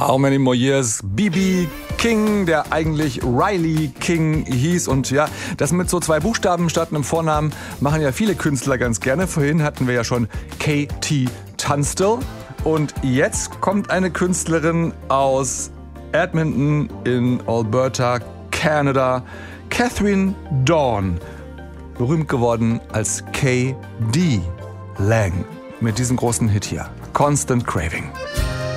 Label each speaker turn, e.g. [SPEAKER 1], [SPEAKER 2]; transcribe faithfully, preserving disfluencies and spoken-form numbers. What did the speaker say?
[SPEAKER 1] How Many More Years, B B King, der eigentlich Riley King hieß. Und ja, das mit so zwei Buchstaben statt einem Vornamen machen ja viele Künstler ganz gerne. Vorhin hatten wir ja schon Katie Tunstall. Und jetzt kommt eine Künstlerin aus Edmonton in Alberta, Kanada, Catherine Dawn, berühmt geworden als K D Lang, mit diesem großen Hit hier, Constant Craving.